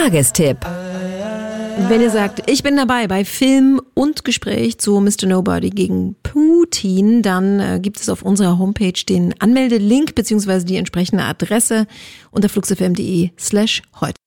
Tagestipp. Wenn ihr sagt, ich bin dabei bei Film und Gespräch zu Mr. Nobody gegen Putin, dann gibt es auf unserer Homepage den Anmeldelink bzw. die entsprechende Adresse unter fluxfm.de/heute.